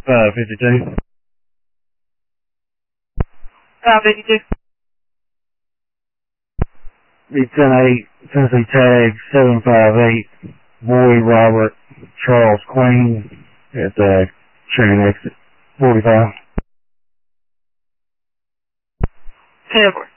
52. 552. Be 10-8, Tennessee tag 758, Roy Robert Charles Queen at the train exit 45. 10-4.